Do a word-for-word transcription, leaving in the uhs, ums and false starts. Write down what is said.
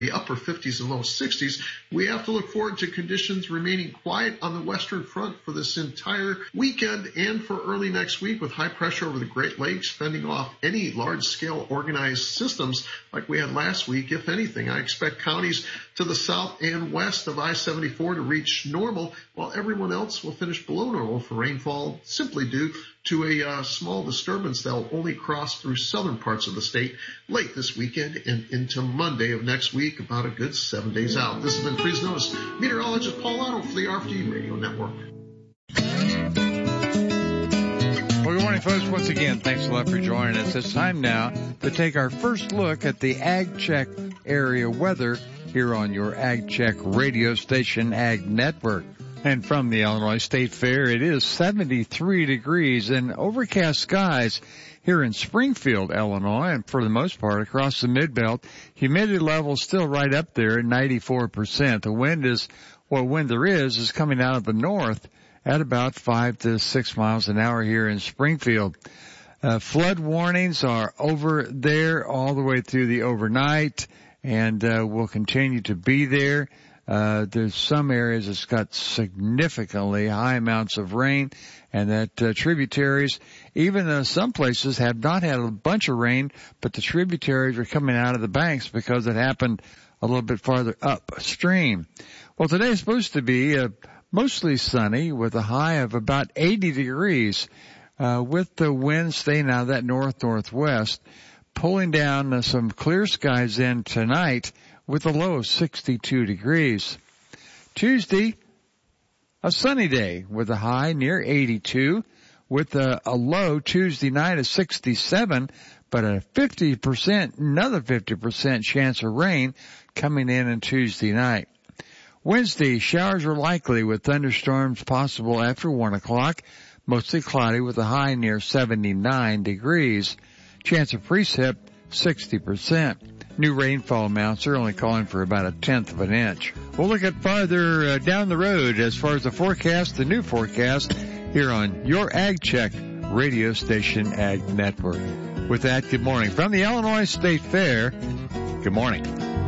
the upper fifties and low sixties. We have to look forward to conditions remaining quiet on the western front for this entire weekend and for early next week, with high pressure over the Great Lakes fending off any large-scale organized systems like we had last week. If anything, I expect counties to the south and west of I seventy-four to reach normal, while everyone else will finish below normal for rainfall, simply due to a uh, small disturbance that will only cross through southern parts of the state late this weekend and into Monday of next week, about a good seven days out. This has been Freeze Notice. Meteorologist Paul Otto for the R F D Radio Network. Well, good morning, folks. Once again, thanks a lot for joining us. It's time now to take our first look at the Ag Check area weather here on your Ag Check radio station, Ag Network. And from the Illinois State Fair, it is seventy-three degrees and overcast skies here in Springfield, Illinois, and for the most part across the Midbelt. Humidity level still right up there at ninety-four percent. The wind is, well, wind there is, is coming out of the north at about five to six miles an hour here in Springfield. Uh, flood warnings are over there all the way through the overnight, and uh, will continue to be there. Uh, there's some areas that's got significantly high amounts of rain, and that uh, tributaries, even though some places have not had a bunch of rain, but the tributaries are coming out of the banks because it happened a little bit farther upstream. Well, today is supposed to be uh, mostly sunny with a high of about eighty degrees, uh, with the wind staying out of that north-northwest, pulling down uh, some clear skies in tonight, with a low of sixty-two degrees. Tuesday, a sunny day with a high near eighty-two, with a, a low Tuesday night of sixty-seven, but a fifty percent, another fifty percent chance of rain coming in on Tuesday night. Wednesday, showers are likely with thunderstorms possible after one o'clock, mostly cloudy with a high near seventy-nine degrees. Chance of precip, sixty percent. New rainfall amounts are only calling for about a tenth of an inch. We'll look at farther uh, down the road as far as the forecast, the new forecast, here on your Ag Check radio station, Ag Network. With that, good morning from the Illinois State Fair. Good morning.